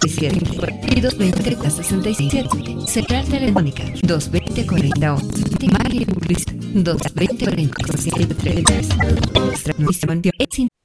y 220-67. Central Telefónica 220-40-11. Magia Publicidad 220-40-43. Nuestra misión es